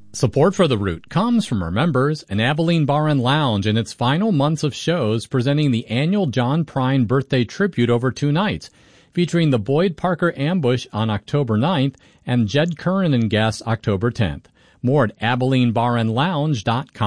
Support for The Root comes from our members and Abilene Bar and Lounge in its final months of shows presenting the annual John Prine birthday tribute over 2 nights, featuring the Boyd Parker Ambush on October 9th and Jed Curran and guests October 10th. More at AbileneBarandLounge.com.